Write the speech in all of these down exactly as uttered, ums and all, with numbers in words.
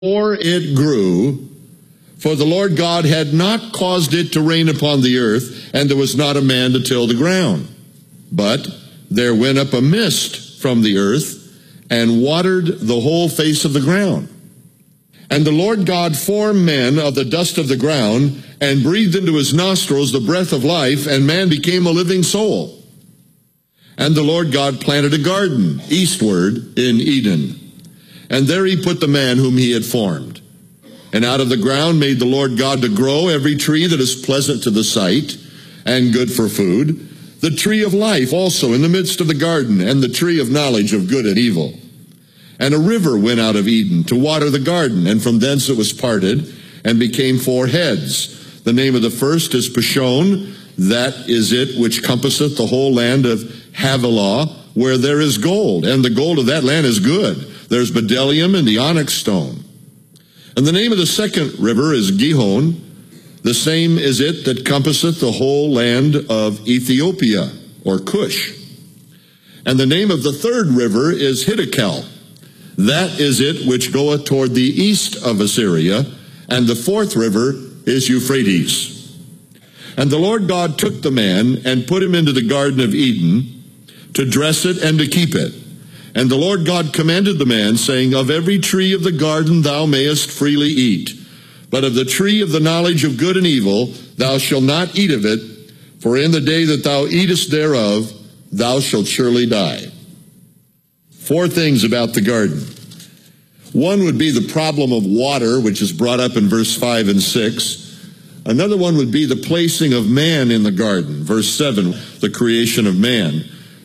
Or it grew, for the Lord God had not caused it to rain upon the earth, and there was not a man to till the ground. But there went up a mist from the earth, and watered the whole face of the ground. And the Lord God formed man of the dust of the ground, and breathed into his nostrils the breath of life, and man became a living soul. And the Lord God planted a garden eastward in Eden, and there he put the man whom he had formed. And out of the ground made the Lord God to grow every tree that is pleasant to the sight, and good for food, the tree of life also in the midst of the garden, and the tree of knowledge of good and evil. And a river went out of Eden to water the garden, and from thence it was parted, and became four heads. The name of the first is Pishon, that is it which compasseth the whole land of Havilah, where there is gold, and the gold of that land is good. There's bdellium and the onyx stone. And the name of the second river is Gihon, the same is it that compasseth the whole land of Ethiopia, or Cush. And the name of the third river is Hiddekel, that is it which goeth toward the east of Assyria, and the fourth river is Euphrates. And the Lord God took the man, and put him into the garden of Eden, to dress it and to keep it. And the Lord God commanded the man, saying, Of every tree of the garden thou mayest freely eat, but of the tree of the knowledge of good and evil thou shalt not eat of it, for in the day that thou eatest thereof thou shalt surely die. Four things about the garden. One would be the problem of water, which is brought up in verse five and six. Another one would be the placing of man in the garden, verse seven, the creation of man.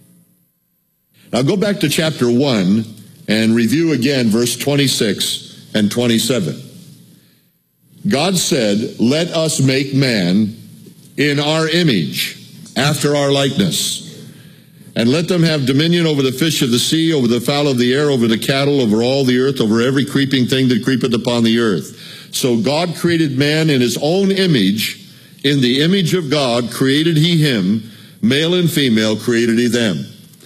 Now go back to chapter one and review again verse twenty-six and twenty-seven. God said, Let us make man in our image, after our likeness, and let them have dominion over the fish of the sea, over the fowl of the air, over the cattle, over all the earth, over every creeping thing that creepeth upon the earth. So God created man in his own image. In the image of God created he him, male and female created he them.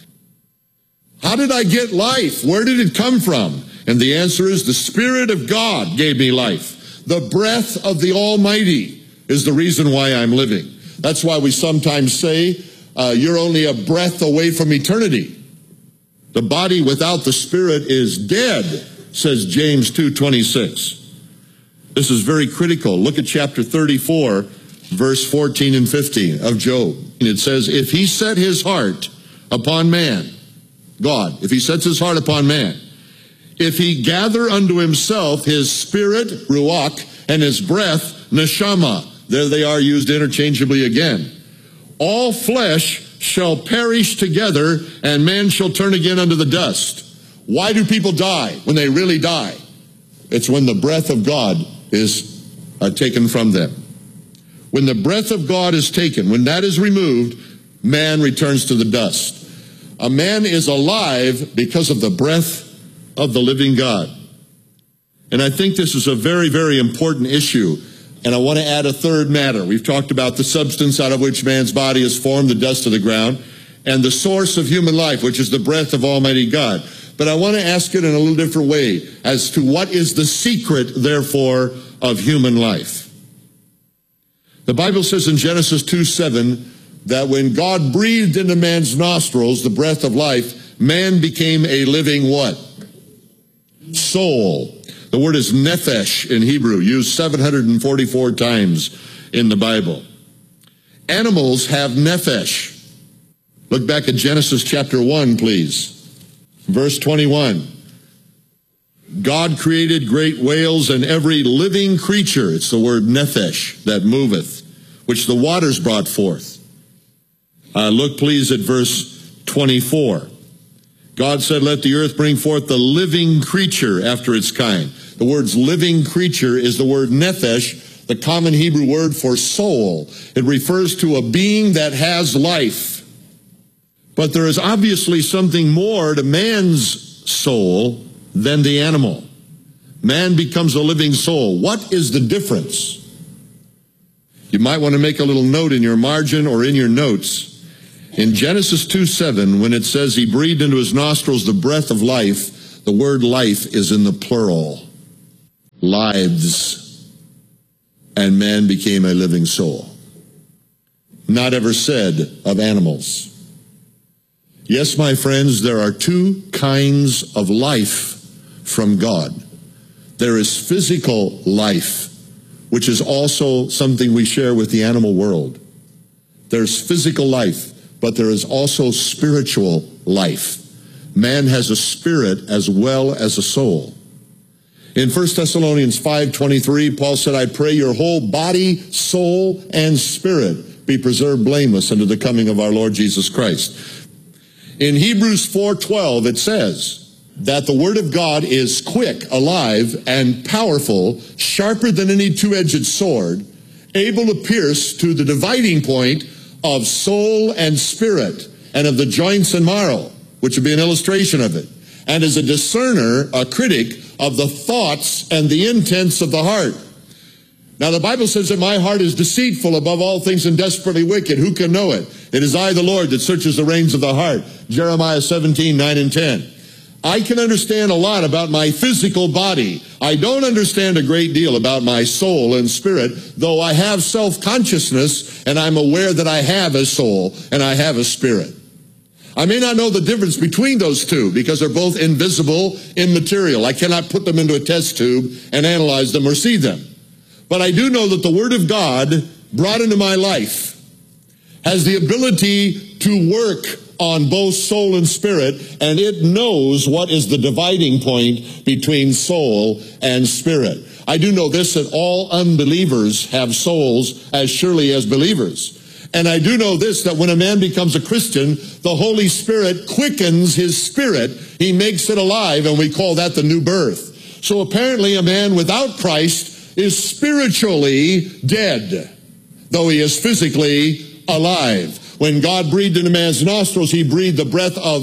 How did I get life? Where did it come from? And the answer is the Spirit of God gave me life. The breath of the Almighty is the reason why I'm living. That's why we sometimes say, uh, you're only a breath away from eternity. The body without the Spirit is dead, says James two twenty-six. This is very critical. Look at chapter thirty-four, verse fourteen and fifteen of Job. It says, If he set his heart upon man, God, if he sets his heart upon man, if he gather unto himself his spirit, ruach, and his breath, neshama, there they are used interchangeably again, all flesh shall perish together, and man shall turn again unto the dust. Why do people die when they really die? It's when the breath of God is uh, taken from them. When the breath of God is taken, when that is removed, man returns to the dust. A man is alive because of the breath of the living God. And I think this is a very, very important issue. And I want to add a third matter. We've talked about the substance out of which man's body is formed, the dust of the ground, and the source of human life, which is the breath of Almighty God. But I want to ask it in a little different way as to what is the secret, therefore, of human life. The Bible says in Genesis two seven that when God breathed into man's nostrils the breath of life, man became a living what? Soul. The word is nephesh in Hebrew, used seven hundred forty-four times in the Bible. Animals have nephesh. Look back at Genesis chapter one, please. Verse twenty-one. God created great whales and every living creature, it's the word nephesh, that moveth, which the waters brought forth. Uh, look please at verse twenty-four. God said, let the earth bring forth the living creature after its kind. The word's living creature is the word nephesh, the common Hebrew word for soul. It refers to a being that has life. But there is obviously something more to man's soul than the animal. Man becomes a living soul. What is the difference? You might want to make a little note in your margin or in your notes. In Genesis two seven, when it says he breathed into his nostrils the breath of life, the word life is in the plural. lives, and man became a living soul. Not ever said of animals. Yes, my friends, there are two kinds of life from God. There is physical life, which is also something we share with the animal world. There's physical life, but there is also spiritual life. Man has a spirit as well as a soul. In First Thessalonians five twenty-three, Paul said, I pray your whole body, soul, and spirit be preserved blameless unto the coming of our Lord Jesus Christ. In Hebrews four twelve, it says that the word of God is quick, alive, and powerful, sharper than any two-edged sword, able to pierce to the dividing point of soul and spirit, and of the joints and marrow, which would be an illustration of it, and is a discerner, a critic of the thoughts and the intents of the heart. Now the Bible says that my heart is deceitful above all things and desperately wicked. Who can know it? It is I, the Lord, that searches the reins of the heart. Jeremiah seventeen, nine and ten. I can understand a lot about my physical body. I don't understand a great deal about my soul and spirit, though I have self-consciousness and I'm aware that I have a soul and I have a spirit. I may not know the difference between those two because they're both invisible, immaterial. I cannot put them into a test tube and analyze them or see them. But I do know that the Word of God brought into my life has the ability to work on both soul and spirit, and it knows what is the dividing point between soul and spirit. I do know this, that all unbelievers have souls as surely as believers. And I do know this, that when a man becomes a Christian, the Holy Spirit quickens his spirit. He makes it alive, and we call that the new birth. So apparently a man without Christ is spiritually dead, though he is physically alive. When God breathed into man's nostrils, he breathed the breath of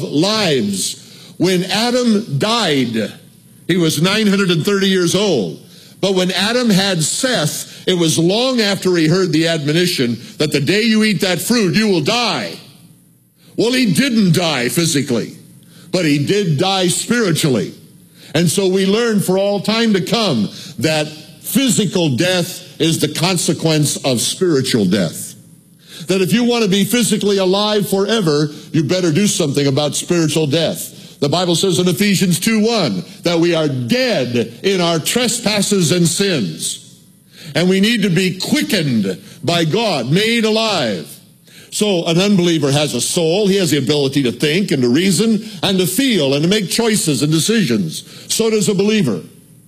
lives. When Adam died, he was nine hundred thirty years old. But when Adam had Seth, it was long after he heard the admonition that the day you eat that fruit, you will die. Well, he didn't die physically, but he did die spiritually. And so we learn for all time to come that physical death is the consequence of spiritual death. That if you want to be physically alive forever, you better do something about spiritual death. The Bible says in Ephesians two one that we are dead in our trespasses and sins. And we need to be quickened by God, made alive. So an unbeliever has a soul. He has the ability to think and to reason and to feel and to make choices and decisions. So does a believer.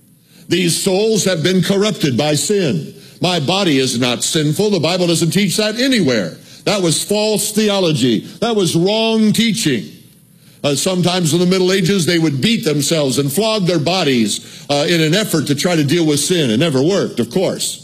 These souls have been corrupted by sin. My body is not sinful. The Bible doesn't teach that anywhere. That was false theology. That was wrong teaching. Uh, sometimes in the Middle Ages, they would beat themselves and flog their bodies uh, in an effort to try to deal with sin. It never worked, of course.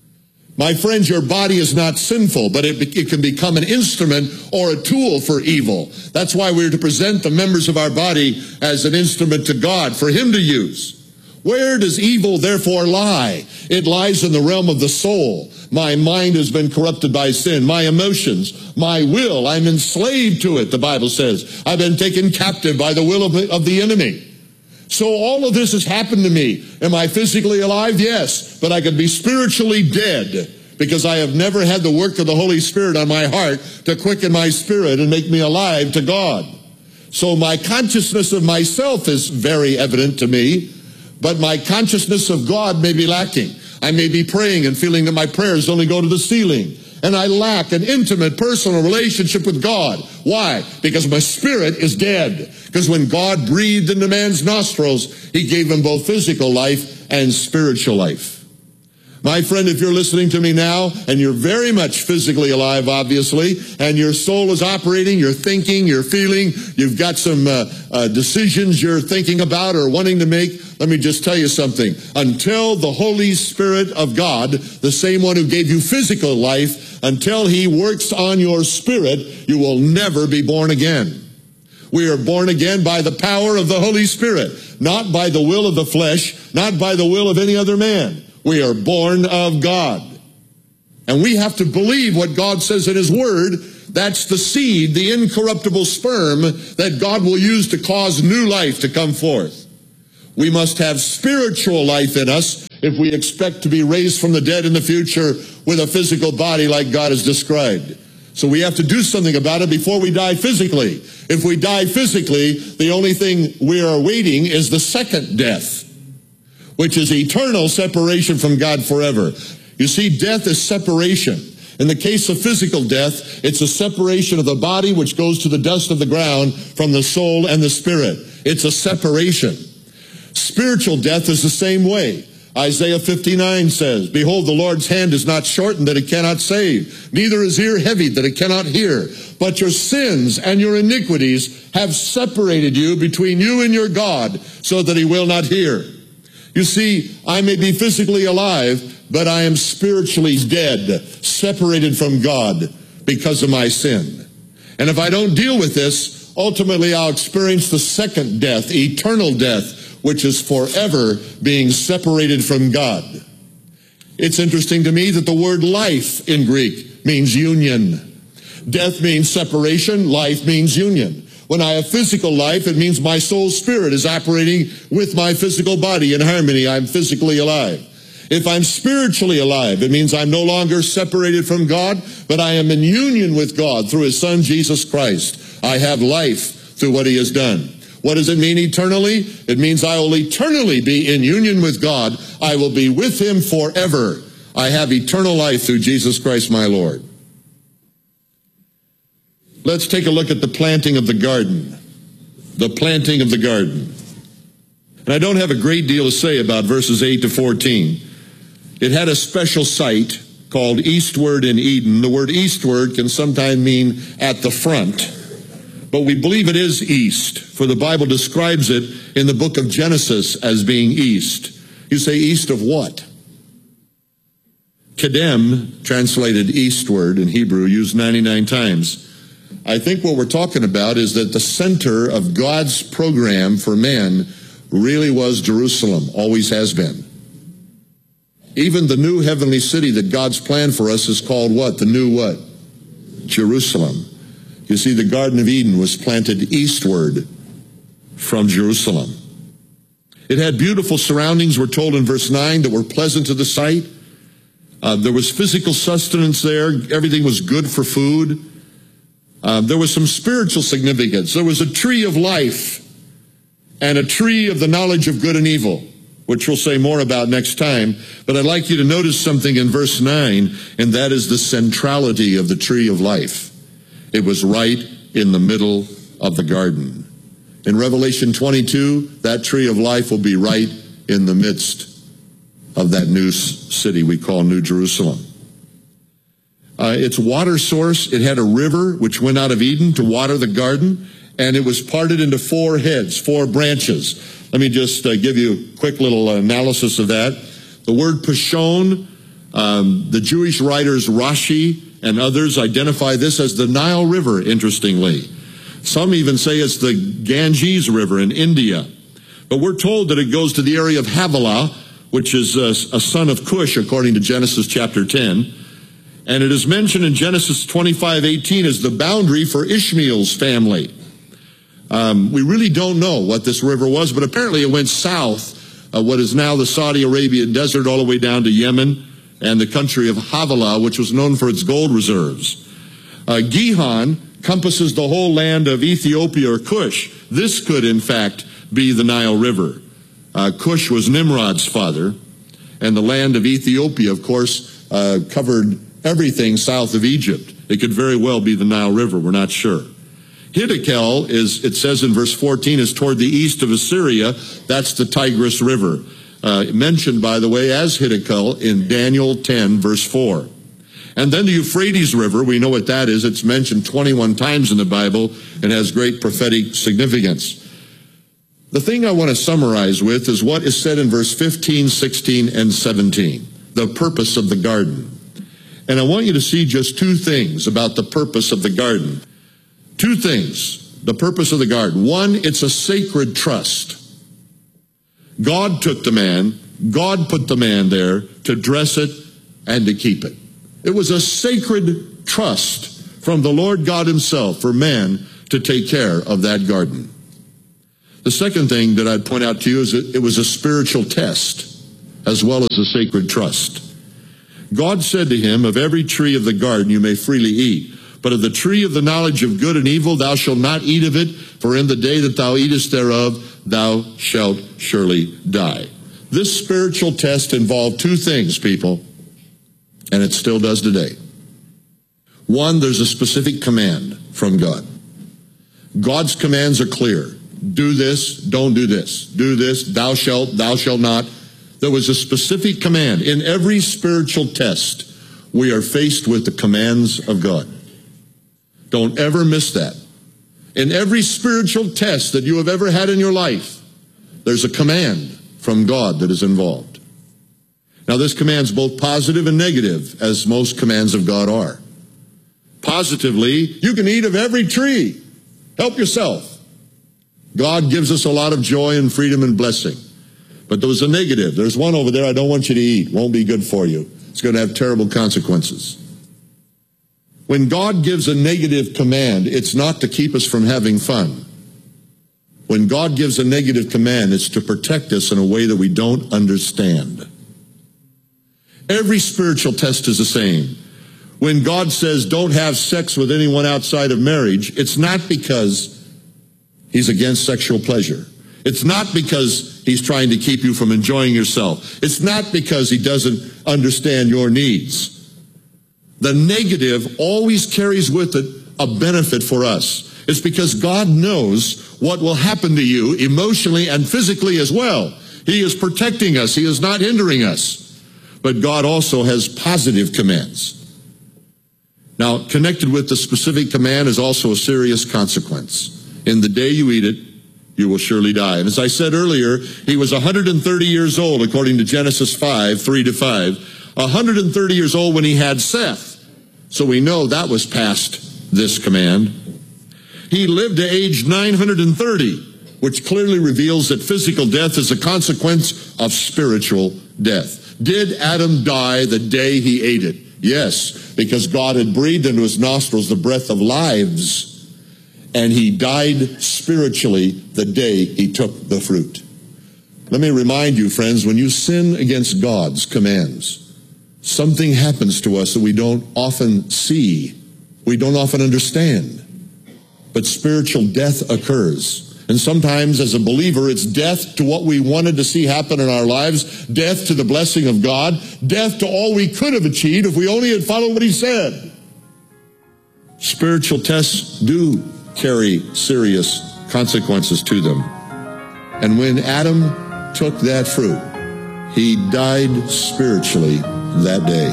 My friends, your body is not sinful, but it, it can become an instrument or a tool for evil. That's why we're to present the members of our body as an instrument to God for Him to use. Where does evil therefore lie? It lies in the realm of the soul. My mind has been corrupted by sin. My emotions, my will, I'm enslaved to it, the Bible says. I've been taken captive by the will of the, of the enemy. So all of this has happened to me. Am I physically alive? Yes. But I could be spiritually dead because I have never had the work of the Holy Spirit on my heart to quicken my spirit and make me alive to God. So my consciousness of myself is very evident to me. But my consciousness of God may be lacking. I may be praying and feeling that my prayers only go to the ceiling. And I lack an intimate personal relationship with God. Why? Because my spirit is dead. Because when God breathed into man's nostrils, He gave him both physical life and spiritual life. My friend, if you're listening to me now, and you're very much physically alive, obviously, and your soul is operating, you're thinking, you're feeling, you've got some uh, uh, decisions you're thinking about or wanting to make, let me just tell you something. Until the Holy Spirit of God, the same one who gave you physical life, until He works on your spirit, you will never be born again. We are born again by the power of the Holy Spirit, not by the will of the flesh, not by the will of any other man. We are born of God. And we have to believe what God says in His Word. That's the seed, the incorruptible sperm that God will use to cause new life to come forth. We must have spiritual life in us if we expect to be raised from the dead in the future with a physical body like God has described. So we have to do something about it before we die physically. If we die physically, the only thing we are awaiting is the second death, which is eternal separation from God forever. You see, death is separation. In the case of physical death, it's a separation of the body, which goes to the dust of the ground, from the soul and the spirit. It's a separation. Spiritual death is the same way. Isaiah fifty-nine says, "Behold, the Lord's hand is not shortened that it cannot save, neither is ear heavy that it cannot hear. But your sins and your iniquities have separated you between you and your God, so that he will not hear." You see, I may be physically alive, but I am spiritually dead, separated from God because of my sin. And if I don't deal with this, ultimately I'll experience the second death, eternal death, which is forever being separated from God. It's interesting to me that the word life in Greek means union. Death means separation, life means union. When I have physical life, it means my soul spirit is operating with my physical body in harmony. I'm physically alive. If I'm spiritually alive, it means I'm no longer separated from God, but I am in union with God through his Son, Jesus Christ. I have life through what he has done. What does it mean eternally? It means I will eternally be in union with God. I will be with him forever. I have eternal life through Jesus Christ my Lord. Let's take a look at the planting of the garden. The planting of the garden. And I don't have a great deal to say about verses eight to fourteen. It had a special site called Eastward in Eden. The word eastward can sometimes mean at the front, but we believe it is east, for the Bible describes it in the book of Genesis as being east. You say, east of what? Kedem, translated eastward in Hebrew, used ninety-nine times. I think what we're talking about is that the center of God's program for men really was Jerusalem, always has been. Even the new heavenly city that God's planned for us is called what? The new what? Jerusalem. You see, the Garden of Eden was planted eastward from Jerusalem. It had beautiful surroundings, we're told in verse nine, that were pleasant to the sight. Uh, there was physical sustenance there. Everything was good for food. Uh, there was some spiritual significance. There was a tree of life and a tree of the knowledge of good and evil, which we'll say more about next time. But I'd like you to notice something in verse nine, and that is the centrality of the tree of life. It was right in the middle of the garden. In Revelation twenty-two, that tree of life will be right in the midst of that new city we call New Jerusalem. Uh, its water source, it had a river which went out of Eden to water the garden, and it was parted into four heads, four branches. Let me just uh, give you a quick little analysis of that. The word Pishon, um, the Jewish writers Rashi and others identify this as the Nile River, interestingly. Some even say it's the Ganges River in India. But we're told that it goes to the area of Havilah, which is a, a son of Cush, according to Genesis chapter ten. And it is mentioned in Genesis twenty-five eighteen as the boundary for Ishmael's family. Um, we really don't know what this river was, but apparently it went south of what is now the Saudi Arabian desert all the way down to Yemen and the country of Havilah, which was known for its gold reserves. Uh, Gihon compasses the whole land of Ethiopia or Cush. This could, in fact, be the Nile River. Uh, Cush was Nimrod's father, and the land of Ethiopia, of course, uh, covered everything south of Egypt. It could very well be the Nile River. We're not sure. Hiddekel is, it says in verse fourteen, is toward the east of Assyria. That's the Tigris River. Uh, mentioned, by the way, as Hiddekel in Daniel ten, verse four. And then the Euphrates River, we know what that is. It's mentioned twenty-one times in the Bible and has great prophetic significance. The thing I want to summarize with is what is said in verse fifteen, sixteen, and seventeen. The purpose of the garden. And I want you to see just two things about the purpose of the garden. Two things. The purpose of the garden. One, it's a sacred trust. God took the man, God put the man there to dress it and to keep it. It was a sacred trust from the Lord God himself for man to take care of that garden. The second thing that I'd point out to you is that it was a spiritual test. as well as a sacred trust. God said to him, of every tree of the garden you may freely eat, but of the tree of the knowledge of good and evil thou shalt not eat of it, for in the day that thou eatest thereof thou shalt surely die. This spiritual test involved two things, people, and it still does today. One, there's a specific command from God. God's commands are clear. Do this, don't do this. Do this, thou shalt, thou shalt not. There was a specific command. In every spiritual test, we are faced with the commands of God. Don't ever miss that. In every spiritual test that you have ever had in your life, there's a command from God that is involved. Now, this command's both positive and negative, as most commands of God are. Positively, you can eat of every tree. Help yourself. God gives us a lot of joy and freedom and blessing. But there was a negative. There's one over there I don't want you to eat. Won't be good for you. It's going to have terrible consequences. When God gives a negative command, it's not to keep us from having fun. When God gives a negative command, it's to protect us in a way that we don't understand. Every spiritual test is the same. When God says don't have sex with anyone outside of marriage, it's not because he's against sexual pleasure. It's not because he's trying to keep you from enjoying yourself. It's not because he doesn't understand your needs. The negative always carries with it a benefit for us. It's because God knows what will happen to you emotionally and physically as well. He is protecting us. He is not hindering us. But God also has positive commands. Now, connected with the specific command is also a serious consequence. In the day you eat it, you will surely die. And as I said earlier, he was one hundred thirty years old, according to Genesis five, three to five. one hundred thirty years old when he had Seth. So we know that was past this command. He lived to age nine hundred thirty, which clearly reveals that physical death is a consequence of spiritual death. Did Adam die the day he ate it? Yes, because God had breathed into his nostrils the breath of lives. And he died spiritually the day he took the fruit. Let me remind you, friends, when you sin against God's commands, something happens to us that we don't often see, we don't often understand. But spiritual death occurs. And sometimes as a believer, it's death to what we wanted to see happen in our lives, death to the blessing of God, death to all we could have achieved if we only had followed what he said. Spiritual tests do carry serious consequences to them. And when Adam took that fruit, he died spiritually that day.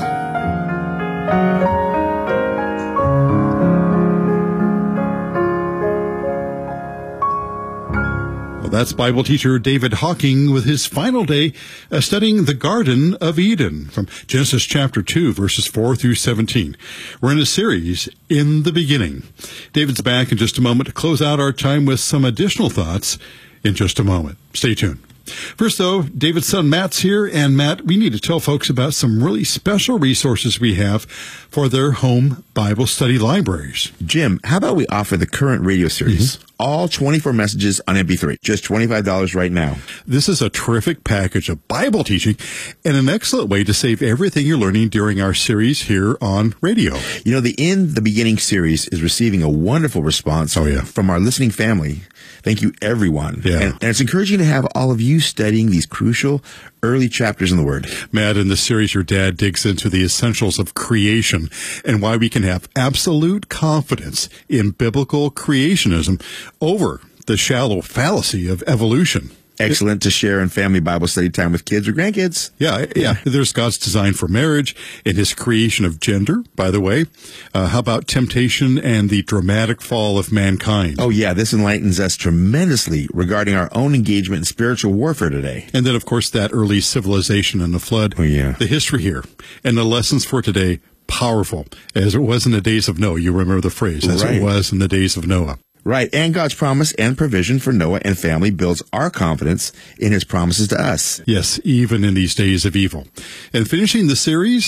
Well, that's Bible teacher David Hocking with his final day uh, studying the Garden of Eden from Genesis chapter two, verses four through seventeen. We're in a series, In the Beginning. David's back in just a moment to close out our time with some additional thoughts in just a moment. Stay tuned. First, though, David's son Matt's here, and Matt, we need to tell folks about some really special resources we have for their home Bible study libraries. Jim, how about we offer the current radio series, mm-hmm. all twenty-four messages on M P three, just twenty-five dollars right now. This is a terrific package of Bible teaching and an excellent way to save everything you're learning during our series here on radio. You know, the In the Beginning series is receiving a wonderful response oh, yeah. from our listening family. Thank you, everyone. Yeah. And, and it's encouraging to have all of you studying these crucial early chapters in the Word. Matt, in this series, your dad digs into the essentials of creation and why we can have absolute confidence in biblical creationism over the shallow fallacy of evolution. Excellent to share in family Bible study time with kids or grandkids. Yeah, yeah. There's God's design for marriage and his creation of gender, by the way. Uh, how about temptation and the dramatic fall of mankind? Oh, yeah. This enlightens us tremendously regarding our own engagement in spiritual warfare today. And then, of course, that early civilization and the flood. Oh, yeah. The history here and the lessons for today, powerful, as it was in the days of Noah. You remember the phrase, as right. it was in the days of Noah. Right, and God's promise and provision for Noah and family builds our confidence in his promises to us. Yes, even in these days of evil. And finishing the series,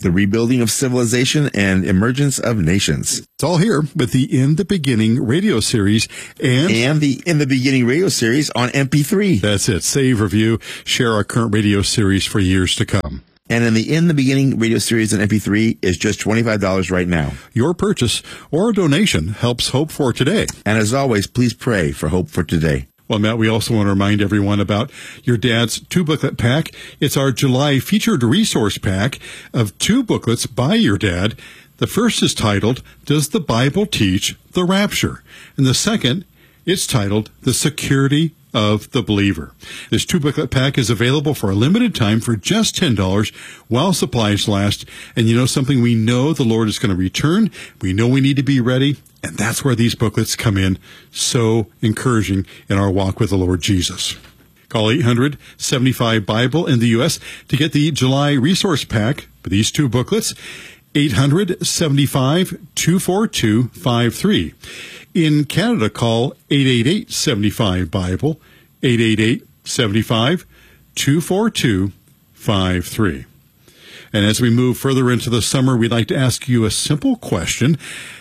the rebuilding of civilization and emergence of nations. It's all here with the In the Beginning radio series and... And the In the Beginning radio series on M P three. That's it. Save, review, share our current radio series for years to come. And in the In the Beginning radio series on M P three is just twenty-five dollars right now. Your purchase or donation helps Hope for Today. And as always, please pray for Hope for Today. Well, Matt, we also want to remind everyone about your dad's two-booklet pack. It's our July featured resource pack of two booklets by your dad. The first is titled, Does the Bible Teach the Rapture? And the second, it's titled, The Security of the Believer. This two-booklet pack is available for a limited time for just ten dollars while supplies last. And you know something? We know the Lord is going to return. We know we need to be ready. And that's where these booklets come in, so encouraging in our walk with the Lord Jesus. Call eight hundred seventy-five Bible in the U S to get the July resource pack for these two booklets, eight hundred seventy-five two four two five three. In Canada, call eight eight eight seventy-five Bible, eight eight eight seventy-five two four two five three. And as we move further into the summer, we'd like to ask you a simple question.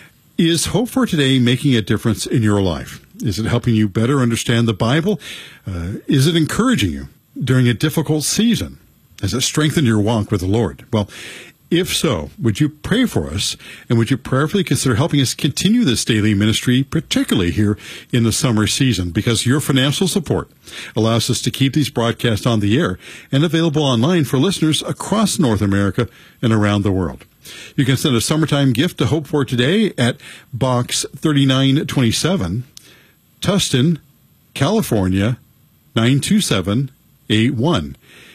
Is Hope for Today making a difference in your life? Is it helping you better understand the Bible? Uh, is it encouraging you during a difficult season? Has it strengthened your walk with the Lord? Well, if so, would you pray for us, and would you prayerfully consider helping us continue this daily ministry, particularly here in the summer season, because your financial support allows us to keep these broadcasts on the air and available online for listeners across North America and around the world. You can send a summertime gift to Hope for Today at Box thirty-nine twenty-seven, Tustin, California, nine two seven eight one.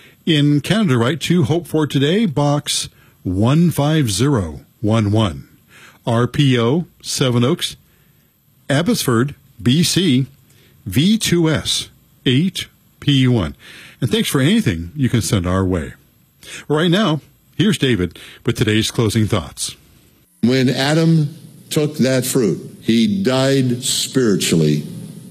In Canada, write to Hope for Today, Box one five zero one one, R P O, Seven Oaks, Abbotsford, B C, V two S eight P one. And thanks for anything you can send our way. Right now, here's David with today's closing thoughts. When Adam took that fruit, he died spiritually.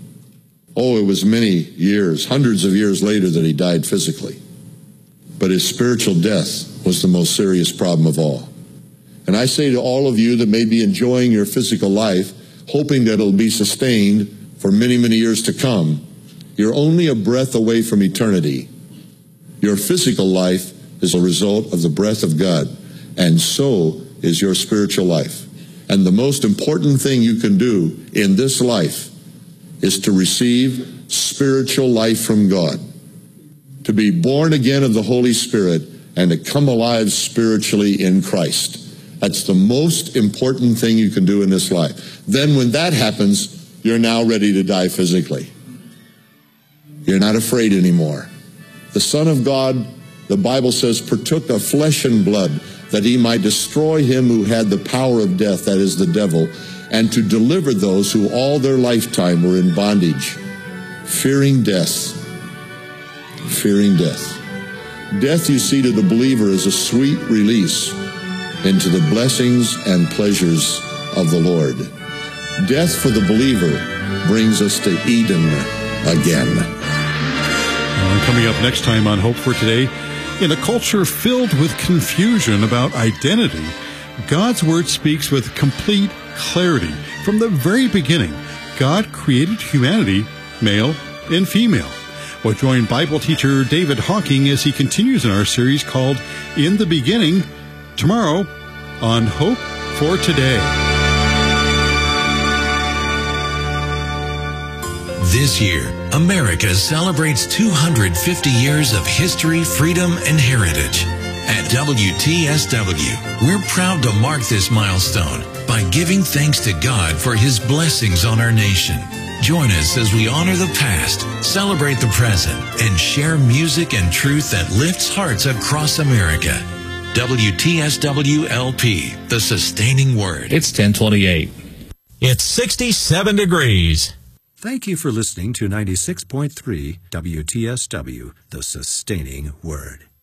Oh, it was many years, hundreds of years later that he died physically. But his spiritual death was the most serious problem of all. And I say to all of you that may be enjoying your physical life, hoping that it'll be sustained for many, many years to come, you're only a breath away from eternity. Your physical life is a result of the breath of God, and so is your spiritual life. And the most important thing you can do in this life is to receive spiritual life from God, to be born again of the Holy Spirit, and to come alive spiritually in Christ. That's the most important thing you can do in this life. Then when that happens, you're now ready to die physically. You're not afraid anymore. The Son of God, the Bible says, partook of flesh and blood, that he might destroy him who had the power of death, that is the devil, and to deliver those who all their lifetime were in bondage, fearing death. Fearing death. Death, you see, to the believer is a sweet release into the blessings and pleasures of the Lord. Death for the believer brings us to Eden again. Well, coming up next time on Hope for Today, in a culture filled with confusion about identity, God's Word speaks with complete clarity. From the very beginning, God created humanity, male and female. We'll join Bible teacher David Hawking as he continues in our series called In the Beginning, tomorrow on Hope for Today. This year, America celebrates two hundred fifty years of history, freedom, and heritage. At W T S W, we're proud to mark this milestone by giving thanks to God for His blessings on our nation. Join us as we honor the past, celebrate the present, and share music and truth that lifts hearts across America. W T S W L P, the sustaining word. It's ten twenty-eight. It's sixty-seven degrees. Thank you for listening to ninety-six point three W T S W, the sustaining word.